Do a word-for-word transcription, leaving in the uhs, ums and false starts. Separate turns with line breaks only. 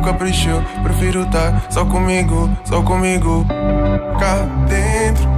capricho. Prefiro estar só comigo, só comigo. Cá dentro